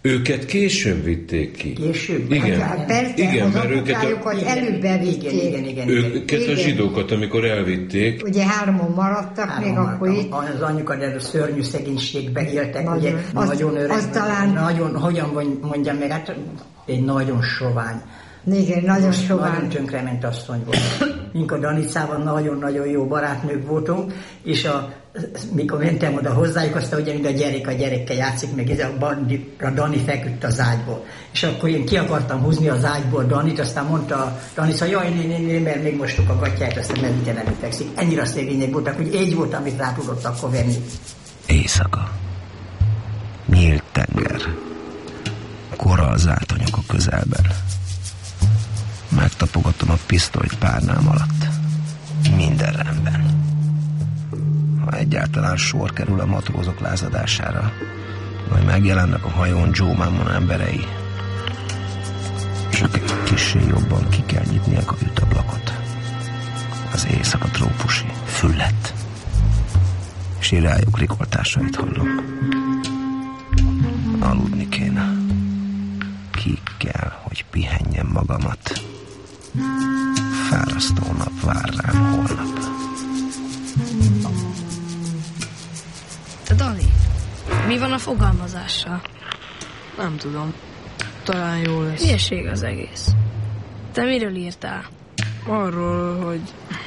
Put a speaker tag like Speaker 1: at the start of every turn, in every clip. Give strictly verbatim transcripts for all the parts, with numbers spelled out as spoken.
Speaker 1: Őket később vitték ki.
Speaker 2: Később?
Speaker 1: Igen,
Speaker 3: hát, persze,
Speaker 1: igen,
Speaker 3: az
Speaker 1: mert őket a,
Speaker 3: előbb bevitték.
Speaker 2: Igen, igen, igen,
Speaker 1: őket
Speaker 3: igen.
Speaker 1: a zsidókat, amikor elvitték.
Speaker 3: Ugye hárman maradtak,
Speaker 2: Három
Speaker 3: még akkor itt.
Speaker 2: Az anyukat erről szörnyű szegénységbe éltek,
Speaker 3: nagyon,
Speaker 2: ugye
Speaker 3: azt,
Speaker 2: nagyon öreg,
Speaker 3: azt talán...
Speaker 2: nagyon, hogyan mondjam meg, hát egy nagyon sovány.
Speaker 3: Igen, nagyon sovány.
Speaker 2: Nagyon tönkrement asszony volt. Mikor Danicával nagyon-nagyon jó barátnők voltunk, és a, mikor mentem oda hozzájuk, aztán ugye mind a gyerek a gyerekkel játszik, meg ez a, a Dani feküdt az ágyból. És akkor én ki akartam húzni az ágyból Danit, aztán mondta a Danica, jaj, né, né, né, mert még mostuk a gatyát, aztán megint nem fekszik. Ennyire szegények voltak, hogy egy volt, amit rá tudott akkor venni.
Speaker 4: Éjszaka. Nyílt tenger. Kora az átonyok a közelben. Megtapogatom a pisztolyt párnám alatt. Minden rendben. Ha egyáltalán sor kerül a matrózok lázadására, majd megjelennek a hajón Joe Mammon emberei, csak egy kissé jobban ki kell nyitni a kajutablakot. Az éjszaka trópusi, füllett. Sirályok rikoltásait hallom. Aludni kéne. Ki kell, hogy pihenjem magamat. Fárasztó nap vár rám holnap.
Speaker 5: Te Dani, mi van a fogalmazással?
Speaker 6: Nem tudom. Talán jó lesz.
Speaker 5: Hülyeség az egész. Te miről írtál?
Speaker 6: Arról, hogy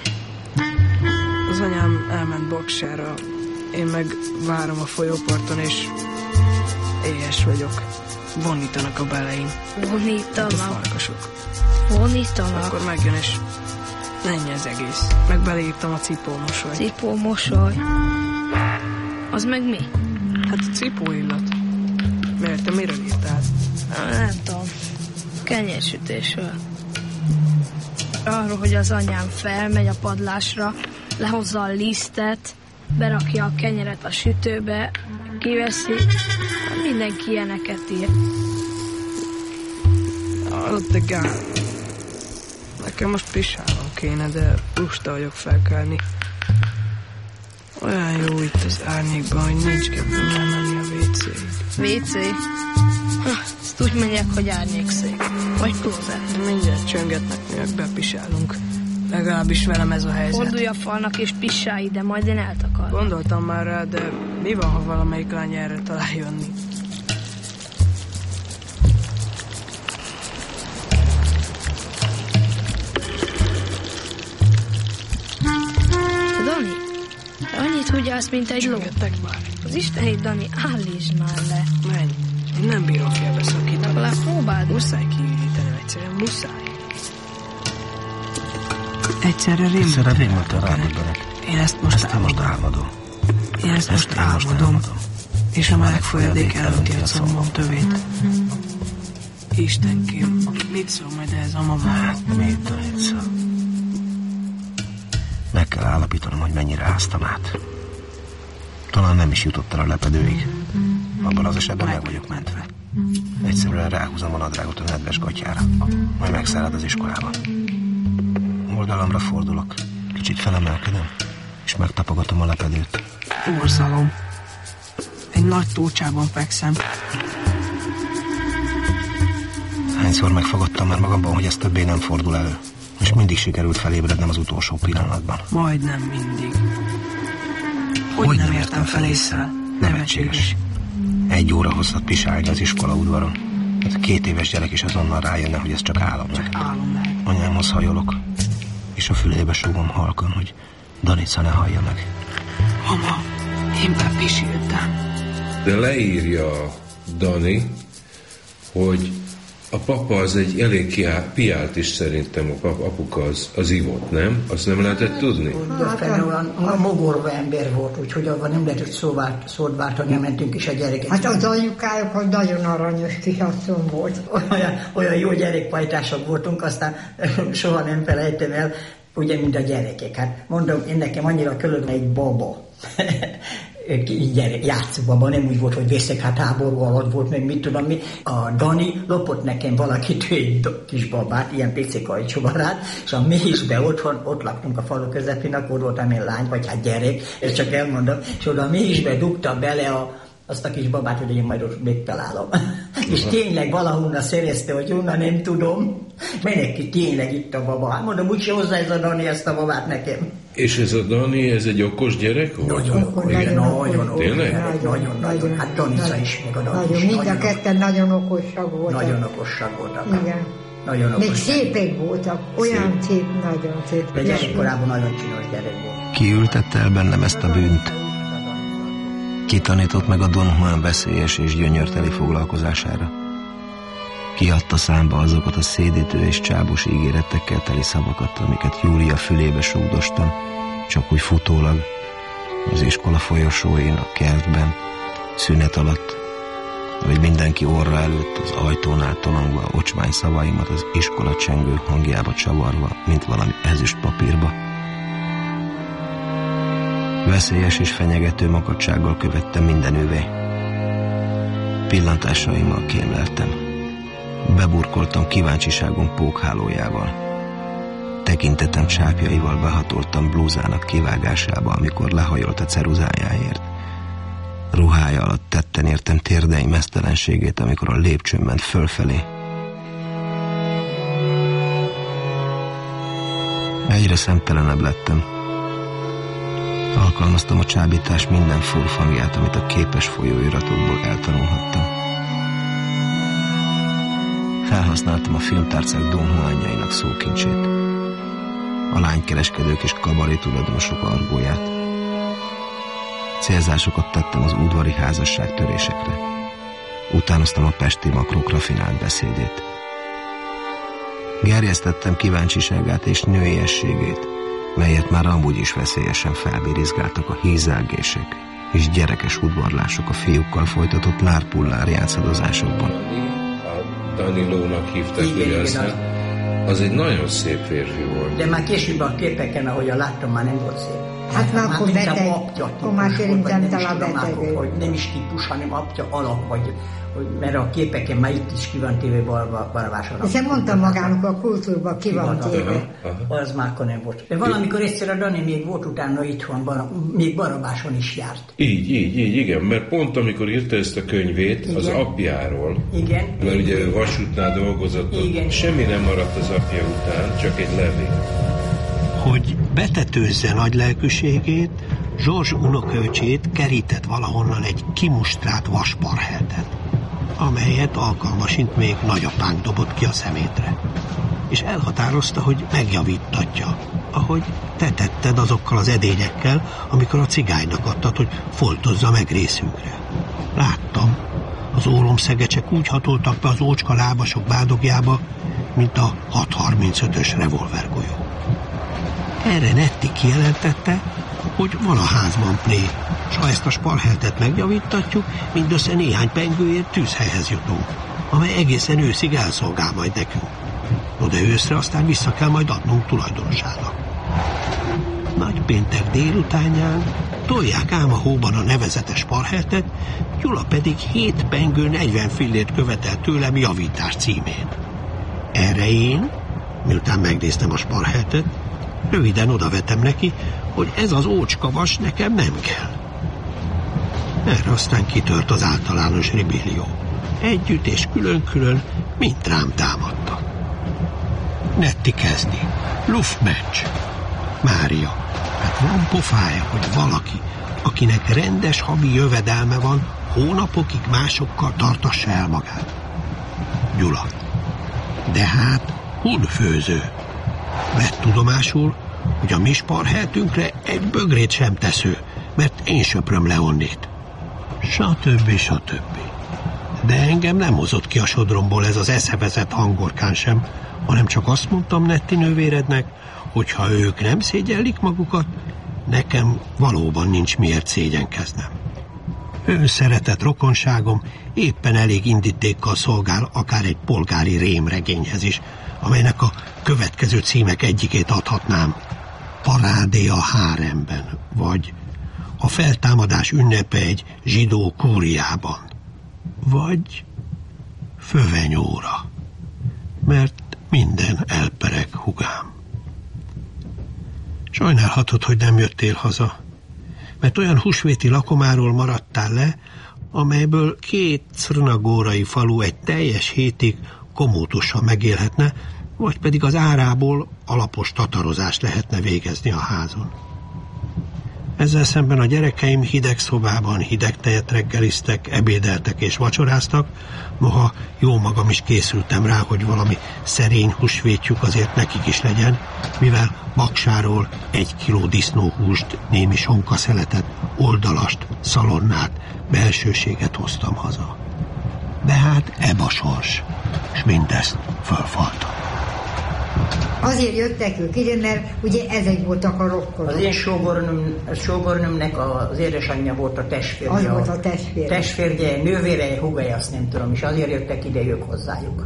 Speaker 6: az anyám elment baksára, én meg várom a folyóparton, és éhes vagyok. Vonítanak a beleim.
Speaker 5: Vonítanak?
Speaker 6: A farkasok.
Speaker 5: Vonítanak?
Speaker 6: Akkor megjön, és ennyi az egész. Meg beleírtam a cipómosoly.
Speaker 5: Cipómosoly? Az meg mi?
Speaker 6: Hát a cipóillat. Miért, te miről írtál?
Speaker 5: Nem tudom. Kenyérsütésről. Arról, hogy az anyám felmegy a padlásra, lehozza a lisztet, berakja a kenyeret a sütőbe, kiveszi, mindenki ilyeneket ír.
Speaker 6: Hallod, te gál. Nekem most pisálnom kéne, de lusta vagyok felkelni. Olyan jó itt az árnyékban, hogy nincs kedvem elmenni a vécéig.
Speaker 5: Vécé? Ha, ezt úgy mondják, hogy árnyékszék. Vagy klózet.
Speaker 6: Mindjárt csöngetnek, mi meg bepisálunk. Legalábbis velem ez a helyzet.
Speaker 5: Fordulj a falnak és pissálj ide, majd én eltakarom.
Speaker 6: Gondoltam már rá, de mi van, ha valamelyik lány erre talál jönni?
Speaker 5: Dani, te annyit tudjálsz, mint egy ló.
Speaker 6: Már.
Speaker 5: Az Istenét, Dani, állítsd már le.
Speaker 6: Menj, én nem bírom félbeszakítani.
Speaker 5: Legalább próbáld.
Speaker 6: Muszáj kiüríteni, egyszerűen muszáj. Egyszerre rémültem.
Speaker 4: Egyszerre rémültem rád, emberek.
Speaker 6: Én ezt most
Speaker 4: ezt
Speaker 6: álmodom.
Speaker 4: most álmodom.
Speaker 6: Én ezt,
Speaker 4: ezt
Speaker 6: most
Speaker 4: én most
Speaker 6: álmodom.
Speaker 4: álmodom.
Speaker 6: És a meleg folyadék elönti a combom tövét. Istenkém, mit szól majd ehhez a mama?
Speaker 4: Hát, mit szól? Meg kell állapítanom, hogy mennyire áztam át. Talán nem is jutott el a lepedőig. Abban az esetben meg vagyok mentve. Egyszerűen ráhúzom a nadrágot a nedves gatyára. Majd megszárad az iskolában. Oldalamra fordulok. Kicsit felemelkedem, és megtapogatom a lepedőt.
Speaker 6: Borzalom. Egy nagy tócsában fekszem.
Speaker 4: Hányszor megfogadtam már magamban, hogy ez többé nem fordul elő. És mindig sikerült felébrednem az utolsó pillanatban.
Speaker 6: Majdnem mindig. Hogy,
Speaker 4: hogy
Speaker 6: nem,
Speaker 4: nem
Speaker 6: értem fel észre?
Speaker 4: Nevetséges. Egy óra hosszat pisálni az iskola udvaron. Ez a két éves gyerek is azonnal rájönne, hogy ez csak álom meg.
Speaker 6: Álom meg.
Speaker 4: Anyámhoz hajolok, és a fülébe súgom halkan, hogy Danica ne hallja meg.
Speaker 6: Mama, én bepisiltem.
Speaker 1: De leírja Dani, hogy a papa az egy elég piált is szerintem, a papa, apuka az, az ivott, nem? Azt nem lehetett tudni?
Speaker 2: Hát, a mogorva ember volt, úgyhogy abban nem lehetett szóvált, szót váltani, mentünk is a gyereket.
Speaker 3: Hát az anyukájuk az nagyon aranyos kiasszony volt.
Speaker 2: Olyan, olyan jó gyerekpajtások voltunk, aztán soha nem felejtem el, ugye, mint a gyerekek. Hát mondom, én nekem annyira külön egy baba. Gyerek, játszóbaba, nem úgy volt, hogy vészek, hát háború alatt volt, meg mit tudom mi. A Dani lopott nekem valakitől egy kis babát, ilyen pici kajcsobarát, és a méhésbe otthon, ott laktunk a falu közepén, akkor voltam én lány, vagy hát gyerek, ezt csak elmondom, és oda a méhésbe dugta bele a, azt a kis babát, hogy én majd ott megtalálom. És tényleg valahonnan szerezte, hogy onnan nem tudom. Menek ki, tényleg itt a baba. Mondom, úgyse hozzá ez a Dani ezt a babát nekem.
Speaker 1: És ez a Dani, ez egy okos gyerek volt?
Speaker 2: Nagyon okos, nagyon, nagyon okos.
Speaker 1: Tényleg?
Speaker 2: Nagyon, nagyon, nagyon. Hát Danica is, meg a Dani
Speaker 3: nagyon,
Speaker 2: is.
Speaker 3: Mind a ketten nagyon okosak voltak.
Speaker 2: Nagyon okosak voltak.
Speaker 3: Igen.
Speaker 2: Nagyon
Speaker 3: még
Speaker 2: okos.
Speaker 3: szépek voltak. Olyan szép, szép nagyon szép.
Speaker 2: De gyerekkorában nagyon csinos gyerek volt.
Speaker 4: Ki ültette el bennem ezt a bűnt? Ki tanított meg a Don Juan veszélyes és gyönyörteli foglalkozására? Ki adta számba azokat a szédítő és csábos ígéretekkel teli szavakat, amiket Júlia fülébe súgdostam, csak úgy futólag, az iskola folyosóin, a kertben, szünet alatt, vagy mindenki orra előtt az ajtónál tolongva ocsmány szavaimat az iskola csengő hangjába csavarva, mint valami ezüst papírba. Veszélyes és fenyegető makacsággal követtem mindenüvé. Pillantásaimmal kémleltem. Beburkoltam kíváncsiságom pókhálójával. Tekintetem csápjaival behatoltam blúzának kivágásába, amikor lehajolt a ceruzájáért. Ruhája alatt tetten értem térdeim mesztelenségét, amikor a lépcsőn ment fölfelé. Egyre szemtelenebb lettem. Alkalmaztam a csábítás minden furfangját, amit a képes folyóiratokból eltanulhattam. Felhasználtam a filmtárcák Don Juanjainak szókincsét, a lánykereskedők és kabaré tulajdonosok argóját. Célzásokat tettem az udvari házasság törésekre. Utánoztam a pesti makrók rafinált beszédét. Gerjesztettem kíváncsiságát és nőiességét, melyet már amúgy is veszélyesen felbirizgáltak a hízelgések és gyerekes udvarlások a fiúkkal folytatott lárpullár játszadozásokban.
Speaker 1: A Danilónak hívták, ugye aztán. Az egy nagyon szép férfi volt.
Speaker 2: De már később a képeken, ahogy a láttam, már nem volt szép.
Speaker 3: Hát már akkor beteg,
Speaker 2: akkor
Speaker 3: már szerintem tele beteg.
Speaker 2: Hogy nem is típus, hanem apja alak, vagy, hogy, mert a képeken már itt is ki van téve Barabáson.
Speaker 3: Hiszen mondtam magának, a kultúrban ki van téve.
Speaker 2: Az már akkor nem volt. De valamikor egyszer a Dani még volt utána itthon, még Barabáson is járt.
Speaker 1: Így, így, így, igen, mert pont amikor írta ezt a könyvét, igen, az apjáról,
Speaker 2: igen,
Speaker 1: mert ugye ő vasútnál dolgozott, igen, semmi nem maradt az apja után, csak egy levél.
Speaker 7: Hogy betetőzze nagy lelkűségét, Zsorzs unokaöcsét kerített valahonnan egy kimustrált vasparheltet, amelyet alkalmasint még nagyapánk dobott ki a szemétre. És elhatározta, hogy megjavítatja, ahogy te tetted azokkal az edényekkel, amikor a cigánynak adtad, hogy foltozza meg részünkre. Láttam, az ólomszegecsek úgy hatoltak be az ócska lábasok bádogjába, mint a hat harmincötös revolvergolyó. Erre Netti kijelentette, hogy van a házban plé, s ha ezt a sparheltet megjavítatjuk, mindössze néhány pengőért tűzhelyhez jutunk, amely egészen őszig elszolgál majd nekünk. No, de őszre aztán vissza kell majd adnunk tulajdonosának. Nagypéntek délutánján tolják ám a hóban a nevezetes sparheltet, Gyula pedig hét pengő negyven fillért követel tőlem javítás címén. Erre én, miután megnéztem a sparheltet, röviden odavetem neki, hogy ez az ócskavas nekem nem kell. Erre aztán kitört az általános ribélió. Együtt és külön-külön mind rám támadtak. Netti kezdi. Luftmensch. Mária. Hát van pofája, hogy valaki, akinek rendes havi jövedelme van, hónapokig másokkal tartassa el magát. Gyula. De hát hunfőző. Vett tudomásul, hogy a mi sparheltünkre egy bögrét sem tesző, mert én söpröm le onnét. Satöbbi, satöbbi. De engem nem hozott ki a sodromból ez az eszevezett hangorkán sem, hanem csak azt mondtam Netti nővérednek, hogy ha ők nem szégyellik magukat, nekem valóban nincs miért szégyenkeznem. Ő szeretett rokonságom éppen elég indítékkal szolgál akár egy polgári rémregényhez is, amelynek a következő címek egyikét adhatnám. Parádé a háremben, vagy a feltámadás ünnepe egy zsidó kúriában, vagy Fövenyóra, mert minden elpereg, hugám. Sajnálhatod, hogy nem jöttél haza, mert olyan húsvéti lakomáról maradtál le, amelyből két crnagórai falu egy teljes hétig komótosan megélhetne, vagy pedig az árából alapos tatarozást lehetne végezni a házon. Ezzel szemben a gyerekeim hideg szobában hideg tejet reggeliztek, ebédeltek és vacsoráztak, noha jó magam is készültem rá, hogy valami szerény húsvétjük azért nekik is legyen, mivel Baksáról egy kiló disznóhúst, némi sonkaszeletet, oldalast, szalonnát, belsőséget hoztam haza. De hát ebb a sors, s mindezt fölfaltam.
Speaker 3: Azért jöttek ők ide, mert ugye ezek voltak a rokkonok.
Speaker 2: Az én sógornőm, sógornőmnek az édesanyja volt a testvérje.
Speaker 3: Az volt a testvérje.
Speaker 2: Testvérje, nővére, húgája, azt nem tudom, és azért jöttek ide ők hozzájuk.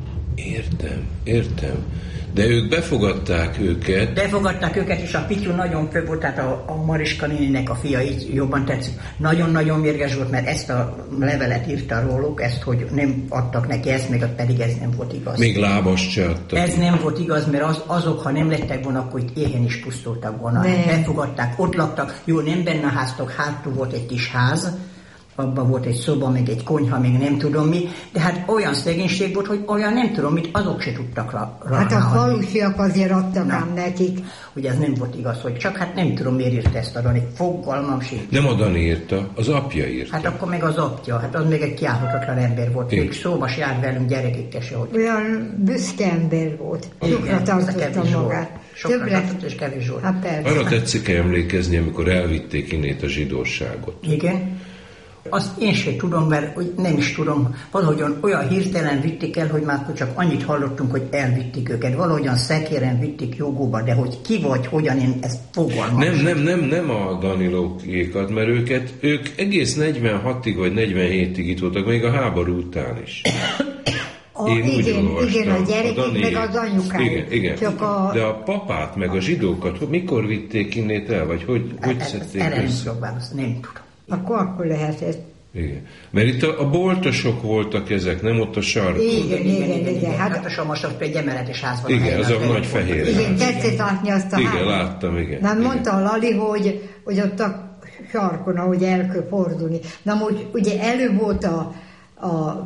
Speaker 1: Értem, értem. De ők befogadták őket.
Speaker 2: Befogadták őket, és a Pityu nagyon fő volt, tehát a, a Mariska néninek a fia, így jobban tetszik. Nagyon-nagyon mérges volt, mert ezt a levelet írta róluk, ezt, hogy nem adtak neki ezt, még pedig ez nem volt igaz.
Speaker 1: Még lábast se adtak.
Speaker 2: Ez nem volt igaz, mert az, azok, ha nem lettek volna, akkor itt éhen is pusztultak volna.
Speaker 3: Ne.
Speaker 2: Befogadták, ott laktak, jó, nem benne a háztok, hátul volt egy kis ház, abban volt egy szoba, meg egy konyha, még nem tudom mi, de hát olyan szegénység volt, hogy olyan nem tudom mit, azok se tudtak rá.
Speaker 3: Hát a falusiak azért adtak
Speaker 2: Na.
Speaker 3: ám nekik.
Speaker 2: Ugye ez nem volt igaz, hogy csak hát nem tudom miért írta ezt a Dani, fogalmam sincs.
Speaker 1: Nem a Dani írta, az apja írta.
Speaker 2: Hát akkor meg az apja, hát az még egy kiállhatatlan ember volt. Még szóba se járt velünk gyerekekkel se, hogy...
Speaker 3: Olyan büszke ember volt. Sokra tartotta magát.
Speaker 2: Sokra tartott és kevés volt.
Speaker 3: Hát persze.
Speaker 1: Arra tetszik emlékezni, amikor elvitték innét a zsidóságot.
Speaker 2: Igen. Azt én sem tudom, mert nem is tudom, valahogyan olyan hirtelen vitték el, hogy már csak annyit hallottunk, hogy elvitték őket. Valahogyan szekéren vitték jogóba, de hogy ki vagy, hogyan, én ezt fogalmam.
Speaker 1: Nem, nem, nem, nem a Danilókékat, mert őket, ők egész negyvenhatig vagy negyvenhétig itt voltak, még a háború után is.
Speaker 3: A, igen, igen, a gyerekek,
Speaker 1: a
Speaker 3: meg az anyukájuk.
Speaker 1: Igen, igen.
Speaker 3: Csak a...
Speaker 1: De a papát, meg a zsidókat, mikor vitték innét el, vagy hogy, hogy
Speaker 2: Hát,
Speaker 1: szedték
Speaker 2: erre
Speaker 1: össze?
Speaker 2: nem azt nem tudom.
Speaker 3: Akkor akkor lehetett.
Speaker 1: Igen. Mert itt a, a boltosok voltak ezek, nem ott a sarkon.
Speaker 2: Igen, igen, igen, igen.
Speaker 3: Hát-
Speaker 2: Hát a Samasok egy emeletes ház van.
Speaker 1: Igen, az a nagy fehér.
Speaker 3: Igen, tetszett látni azt a
Speaker 1: Igen,
Speaker 3: házat.
Speaker 1: láttam, igen.
Speaker 3: Na,
Speaker 1: igen.
Speaker 3: mondta a Lali, hogy, hogy ott a sarkon, ahogy el kell fordulni. Na, úgy, ugye előbb volt a, a,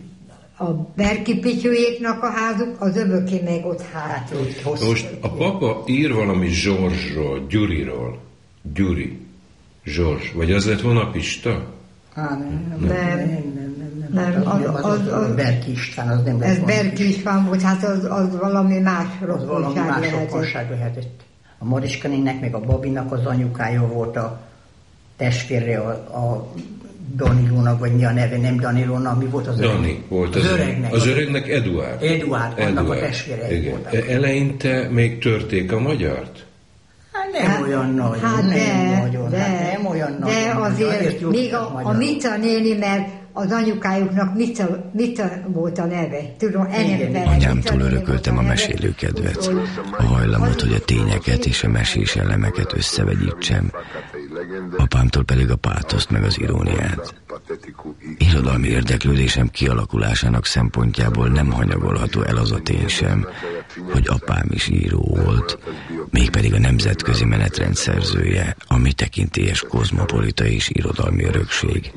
Speaker 3: a Berki Pityújéknak a házuk, az öböké meg ott hátul.
Speaker 1: Most a papa ír valami Zsorzsról, Gyuriról. Gyuri. Zsorzs. Vagy az lett volna Pista?
Speaker 2: Á, nem, nem,
Speaker 3: Nem.
Speaker 2: nem, nem, nem,
Speaker 3: Nem,
Speaker 2: nem,
Speaker 3: az-
Speaker 2: nem, az,
Speaker 3: az-
Speaker 2: az,
Speaker 3: az-
Speaker 2: az Berki István, az nem lett
Speaker 3: Ez
Speaker 2: volna.
Speaker 3: Berki István volt, hát az, az valami más
Speaker 2: Az valami
Speaker 3: rokonság
Speaker 2: más
Speaker 3: lehetett.
Speaker 2: rokonság lehetett. A Mariska néninek, meg a Babinak az anyukája volt a testvére, a, a Danilónak, vagy mi a neve, nem Danilónak, mi volt az
Speaker 1: Dani
Speaker 2: öregnek?
Speaker 1: volt
Speaker 2: az,
Speaker 1: az
Speaker 2: öregnek.
Speaker 1: Az öregnek Eduard.
Speaker 2: Eduard, annak a testvére
Speaker 1: Igen.
Speaker 2: voltak.
Speaker 1: Eleinte még törték a magyart?
Speaker 2: Hát nem olyan nagy,
Speaker 3: Hát
Speaker 2: nem
Speaker 3: de,
Speaker 2: nagyon,
Speaker 3: de,
Speaker 2: hát nem olyan nagy.
Speaker 3: de azért,
Speaker 2: jó
Speaker 3: még
Speaker 2: tudtak
Speaker 3: a, a
Speaker 2: magyarul.
Speaker 3: Mica néni, mert az anyukájuknak Mica, Mica volt a neve. Tudom,
Speaker 2: Igen.
Speaker 3: Enem
Speaker 8: Anyámtól örököltem a mesélőkedvet, a hajlamot, hogy a tényeket és a mesés elemeket összevegyítsem, apámtól pedig a pátoszt meg az iróniát. Irodalmi érdeklődésem kialakulásának szempontjából nem hanyagolható el az a tény sem, hogy apám is író volt, mégpedig a nemzetközi menetrend szerzője, ami tekintélyes kozmopolita és irodalmi örökség.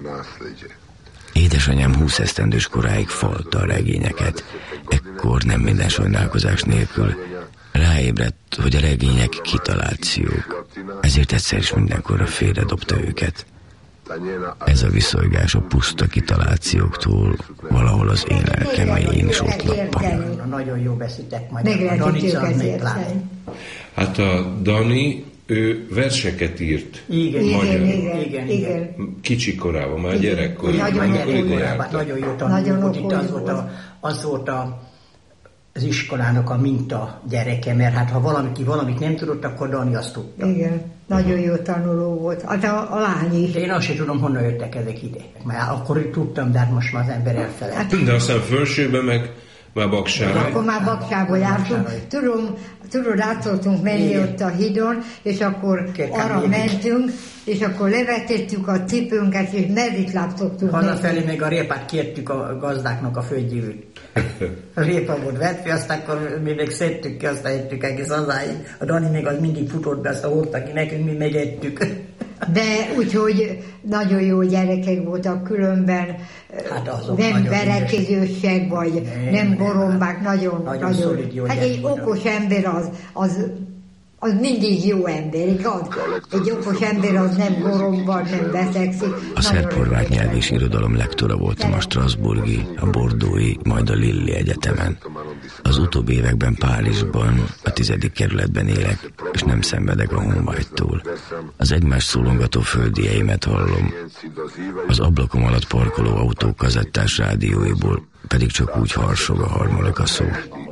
Speaker 8: Édesanyám húsz esztendős koráig falta a regényeket, ekkor nem minden sajnálkozás nélkül. Ráébredt, hogy a regények kitalációk, ezért egyszer is mindenkorra félredobta őket. Ez a viszolygás a puszta kitalációktól valahol az én lelkem mélyén is ott lappan.
Speaker 2: Nagyon jó beszéltek majd.
Speaker 3: Meg
Speaker 2: A
Speaker 3: lehetett
Speaker 2: Danica az
Speaker 3: őket
Speaker 2: még
Speaker 3: érteni.
Speaker 2: pláne.
Speaker 1: Hát a Dani, ő verseket írt.
Speaker 2: Igen,
Speaker 3: Igen,
Speaker 1: Magyar.
Speaker 3: igen,
Speaker 2: Igen,
Speaker 3: igen.
Speaker 1: Kicsi korában, már gyerekkorban.
Speaker 3: Nagyon
Speaker 2: Nagyon,
Speaker 1: amikor ide
Speaker 2: nagyon,
Speaker 1: jártak.
Speaker 2: nagyon jó
Speaker 3: Nagyon
Speaker 2: tanuló volt. Itt
Speaker 3: okos
Speaker 2: az volt,
Speaker 3: volt.
Speaker 2: a, az volt a, az iskolának a minta gyereke, mert hát ha valaki valamit nem tudott, akkor Dani azt tudta.
Speaker 3: Igen, nagyon jó tanuló volt. Hát a, a lány is.
Speaker 2: De én azt sem tudom, honnan jöttek ezek ide. Mert akkor tudtam, de hát most már az ember elfelejt.
Speaker 1: De aztán fölsőben meg már Baksára.
Speaker 3: Akkor már Baksába jártunk. Tudom, tudod, át szoktunk menni
Speaker 2: Igen.
Speaker 3: ott a hídon, és akkor
Speaker 2: Kérkám,
Speaker 3: arra
Speaker 2: igen.
Speaker 3: mentünk, és akkor levetettük a cipőnket, és mezitláb szoktunk
Speaker 2: Hazafelé
Speaker 3: menni.
Speaker 2: még a répát kértük a gazdáknak a földjívőt. A répa volt vetve, aztán akkor mi még szedtük ki, aztán ettük egész hazáig. A Dani még az mindig futott be, azt a hordta ki nekünk, mi megettük.
Speaker 3: De úgyhogy nagyon jó gyerekek voltak, különben
Speaker 2: hát
Speaker 3: nem verekezősek, vagy nem, nem gorombák, nagyon, nagyon, nagyon hát egy okos ember az, az, az mindig jó ember, igaz? Egy okos ember az nem goromba, nem veszekszik.
Speaker 8: A szerb-horvát nyelv és irodalom lektora voltam a strasbourgi, a bordói, majd a Lilli Egyetemen. Az utóbbi években Párizsban, a tizedik kerületben élek, és nem szenvedek a honvágytól. Az egymást szólongató földieimet hallom, az ablakom alatt parkoló autók kazettás rádióiból pedig csak úgy harsog a harmonika szó.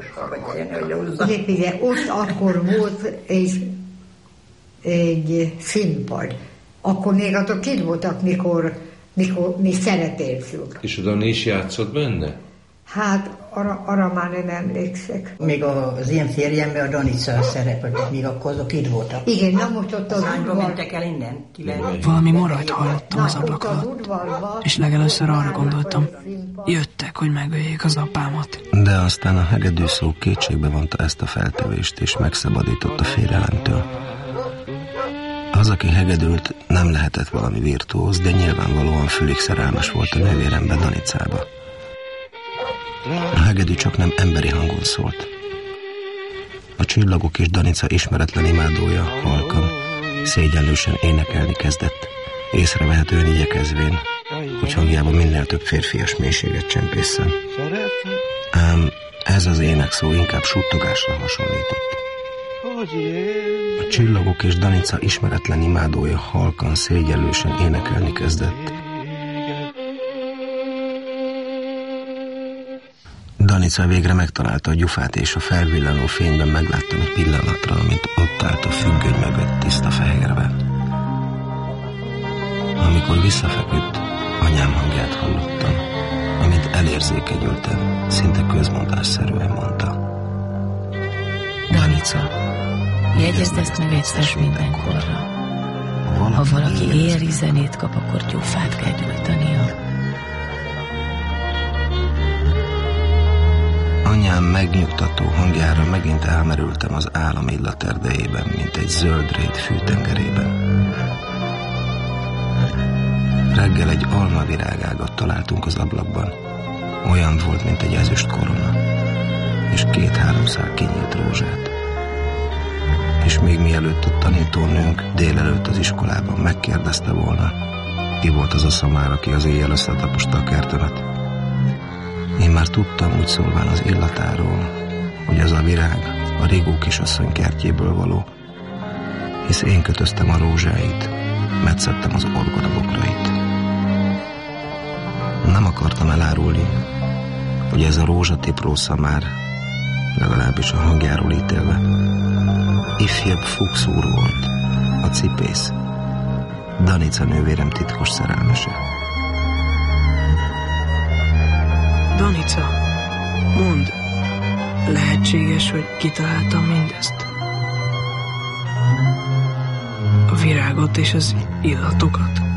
Speaker 3: Ugye, ott akkor volt egy, egy színpad. Akkor még azok itt voltak, mikor, mikor mi szerepeltünk.
Speaker 1: És oda is játszott benne?
Speaker 3: Hát, arra, arra már nem emlékszek.
Speaker 2: Még az én férjemben a Danica szerepeltek, még akkor azok itt voltak.
Speaker 3: Igen, na most ott az
Speaker 2: udvar... mentek el innen?
Speaker 6: Valami morajt hallottam az ablak alatt, és legelőször arra gondoltam, jöttek, hogy megöljék az apámat.
Speaker 4: De aztán a hegedűszó kétségbe vonta ezt a feltevést, és megszabadított a félelemtől. Az, aki hegedült, nem lehetett valami virtuóz, de nyilvánvalóan fülig szerelmes volt a nővérembe, Danicába. A hegedű csak nem emberi hangon szólt. A csillagok és Danica ismeretlen imádója halkan, szégyenlősen énekelni kezdett, észrevehetően igyekezvén, hogy hangjában minél több férfias mélységet csempészen. Ám ez az énekszó inkább suttogásra hasonlított. A csillagok és Danica ismeretlen imádója halkan, szégyenlősen énekelni kezdett. Danica végre megtalálta a gyufát, és a felvillanó fényben megláttam egy pillanatra, amint ott állt a függöny mögött tiszta fehérben. Amikor visszafeküdt, anyám hangját hallottam, amint elérzékenyültem, szinte közmondásszerűen mondta.
Speaker 9: Danica, jegyezd ezt meg egyszer mindenkorra. Ha valaki éri zenét kap, akkor gyufát kell gyújtania.
Speaker 4: Anyám megnyugtató hangjára megint elmerültem az álom illat erdejében, mint egy zöld rét fűtengerében. Reggel egy almavirágágat találtunk az ablakban. Olyan volt, mint egy ezüst korona, és két-három szál kinyílt rózsát. És még mielőtt a tanítónőnk délelőtt az iskolában megkérdezte volna, ki volt az a szamár, aki az éjjel összetaposta a kertemet. Én már tudtam, úgy szólván az illatáról, hogy ez a virág a Rigó kisasszony kertjéből való, hisz én kötöztem a rózsáit, metszettem az orgonabokrait. Nem akartam elárulni, hogy ez a rózsatipró szamár, legalábbis a hangjáról ítélve, ifjabb Fuchs úr volt, a cipész, Danica nővérem titkos szerelmese.
Speaker 6: Danica, mondd, lehetséges, hogy kitaláltam mindezt? A virágot és az illatokat?